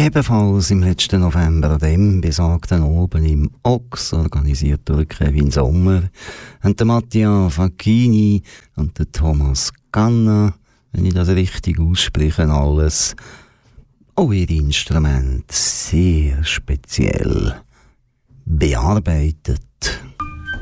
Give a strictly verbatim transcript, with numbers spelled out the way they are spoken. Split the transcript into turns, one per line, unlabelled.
Ebenfalls im letzten November an dem besagten Oben im Ox, organisiert durch Kevin Sommer, und der Mattia Facchini und der Thomas Ganna, wenn ich das richtig ausspreche, alles. Auch ihr Instrument sehr speziell bearbeitet.